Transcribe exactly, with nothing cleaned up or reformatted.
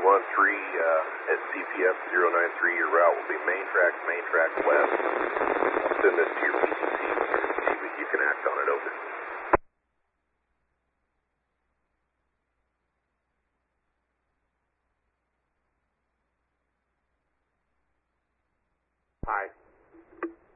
one three uh, at C P F zero nine three. Your route will be main track, main track west. I'll send this to your P C C. See if you can act on it. Over.